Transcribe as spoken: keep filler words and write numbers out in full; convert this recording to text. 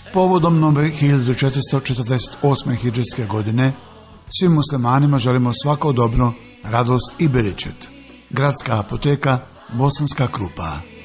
Povodom nove hiljadu četiristo četrdeset osme hidžetske godine svim muslimanima želimo svako dobro, radost i bereket. Gradska apoteka Bosanska Krupa.